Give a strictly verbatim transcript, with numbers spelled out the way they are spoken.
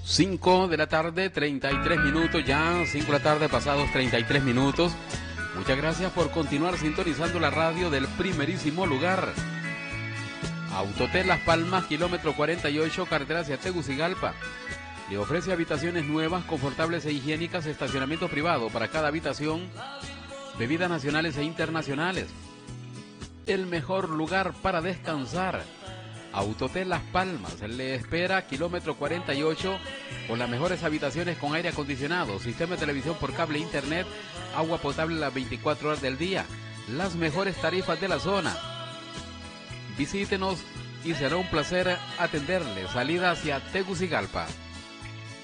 cinco de la tarde, treinta y tres minutos, ya cinco de la tarde pasados treinta y tres minutos. Muchas gracias por continuar sintonizando la radio del primerísimo lugar. Autotel Las Palmas, kilómetro cuarenta y ocho, carretera hacia Tegucigalpa. Le ofrece habitaciones nuevas, confortables e higiénicas, estacionamiento privado para cada habitación, bebidas nacionales e internacionales. El mejor lugar para descansar. Autotel Las Palmas le espera, kilómetro cuarenta y ocho, con las mejores habitaciones con aire acondicionado, sistema de televisión por cable e internet, agua potable las veinticuatro horas del día, las mejores tarifas de la zona. Visítenos y será un placer atenderle. Salida hacia Tegucigalpa.